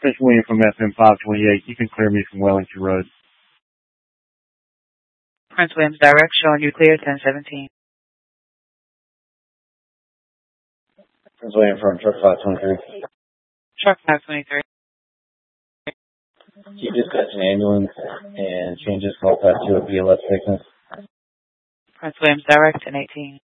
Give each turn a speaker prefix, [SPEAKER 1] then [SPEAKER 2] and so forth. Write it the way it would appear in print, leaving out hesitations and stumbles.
[SPEAKER 1] Prince William from FM 528. You can clear me from Wellington Road.
[SPEAKER 2] Prince William's direct showing you clear 1017.
[SPEAKER 3] Prince William from Truck 523.
[SPEAKER 2] Truck 523.
[SPEAKER 3] You dispatch an ambulance and change this call path to a BLS sickness.
[SPEAKER 2] Prince William's direct 1018.